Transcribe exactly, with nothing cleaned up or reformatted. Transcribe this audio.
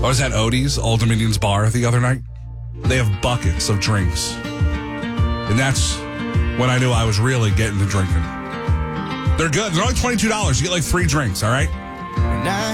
I was at Odie's, Old Dominion's bar, the other night. They have buckets of drinks. And that's when I knew I was really getting to drinking. They're good. They're only twenty-two dollars. You get like three drinks, all right?